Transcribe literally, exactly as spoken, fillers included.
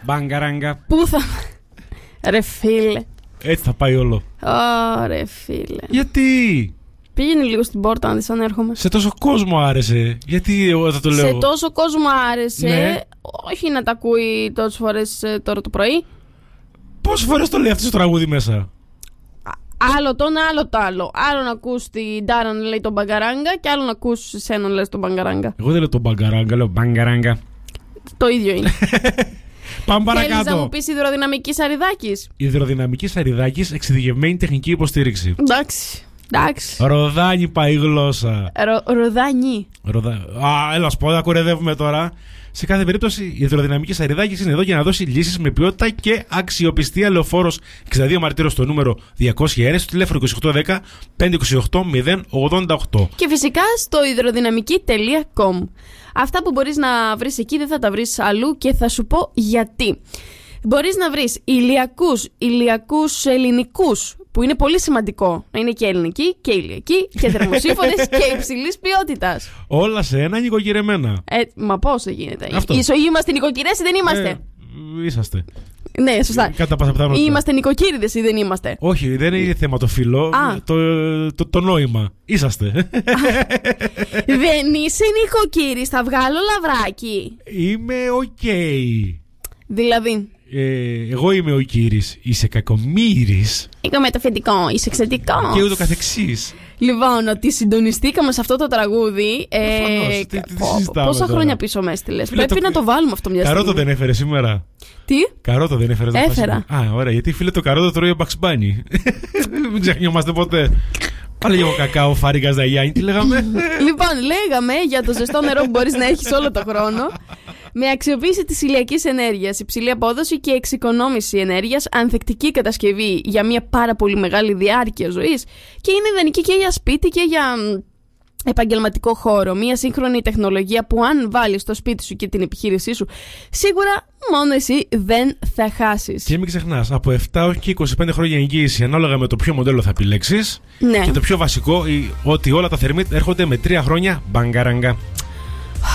Μπαγκαράγκα. Πού θα. Ρε φίλε. Έτσι θα πάει όλο. Ωραία, φίλε. Γιατί? Πήγαινε λίγο στην πόρτα να δεις αν έρχομαι. Σε τόσο κόσμο άρεσε. Γιατί εγώ θα το λέω. Σε τόσο κόσμο άρεσε. Ναι. Όχι να τα ακούει τόσες φορές τώρα το πρωί. Πόσες φορές το λέει αυτό το τραγούδι μέσα? Άλλο το ένα, άλλο το άλλο. Άλλο να ακούς την Ντάρα να λέει τον Μπαγκαράγκα και άλλο να ακούς εσένα να λες τον Μπαγκαράγκα. Εγώ δεν λέω τον Μπαγκαράγκα, λέω Μπαγκαράγκα. Το ίδιο είναι. Πάμε Θέλεις παρακάτω. να μου πεις υδροδυναμική Σαριδάκης? Υδροδυναμική Σαριδάκης, εξειδικευμένη τεχνική υποστήριξη. Εντάξει. Εντάξει. Ροδάνι πάει η γλώσσα. Ρο, ροδάνι. Ροδα... Α, έλα σου πω, θα κορεδεύουμε τώρα. Σε κάθε περίπτωση, η υδροδυναμική Σαριδάκης είναι εδώ για να δώσει λύσεις με ποιότητα και αξιοπιστία. Λεωφόρος εξήντα δύο Μαρτύρος στο νούμερο διακόσια ένα, στο τηλέφωνο είκοσι οκτώ δέκα πεντακόσια είκοσι οκτώ μηδέν ογδόντα οκτώ. Και φυσικά στο υδροδυναμική τελεία κομ. Αυτά που μπορείς να βρεις εκεί δεν θα τα βρεις αλλού και θα σου πω γιατί. Μπορείς να βρεις ηλιακούς, ηλιακούς ελληνικούς, που είναι πολύ σημαντικό να είναι και ελληνικοί και ηλιακοί και θερμοσύφωνες και υψηλής ποιότητας. Όλα σε ένα νοικοκυρεμένα. Ε, μα πώς γίνεται? Αυτό. Ίσο είμαστε νοικοκυρές ή δεν είμαστε? Ε, είσαστε. Ναι, σωστά. Κατά πάσα πιθανότητα. Είμαστε νοικοκύριδες ή δεν είμαστε? Όχι, δεν είναι θέμα το φύλλο. Το, το, το νόημα. Είσαστε. Δεν είσαι νοικοκύρης, θα βγάλω λαβράκι. Είμαι οκ. Okay. Δηλαδή. Ε, εγώ είμαι ο Κύρις, είσαι κακομοίρης. Εγώ είμαι το φετικό, είσαι εξαιρετικό. Και ούτω καθεξής. Λοιπόν, ότι συντονιστήκαμε σε αυτό το τραγούδι. Ε, τι, τι, τι πόσα τώρα. χρόνια πίσω με έστειλες? Πρέπει το... να το βάλουμε αυτό μια στιγμή. Καρότο δεν έφερε σήμερα? Τι? Καρότο δεν έφερε? Έφερα. Α, ωραία, γιατί φίλε το καρότο τρώει ο Bugs Bunny. Μην ξεχνιόμαστε ποτέ. Πάλι λίγο κακάο, φάριγκα Ζαγιάννη, τι λέγαμε? Λοιπόν, λέγαμε για το ζεστό νερό που μπορείς να έχεις όλο το χρόνο. Με αξιοποίηση της ηλιακής ενέργειας, υψηλή απόδοση και εξοικονόμηση ενέργειας, ανθεκτική κατασκευή για μια πάρα πολύ μεγάλη διάρκεια ζωής και είναι ιδανική και για σπίτι και για επαγγελματικό χώρο. Μια σύγχρονη τεχνολογία που αν βάλεις στο σπίτι σου και την επιχείρησή σου, σίγουρα μόνο εσύ δεν θα χάσεις. Και μην ξεχνάς, από επτά έως και είκοσι πέντε χρόνια εγγύηση ανάλογα με το ποιο μοντέλο θα επιλέξεις. Ναι. Και το πιο βασικό, ότι όλα τα θερμίτ έρχονται με τρία χρόνια Μπαγκαράγκα.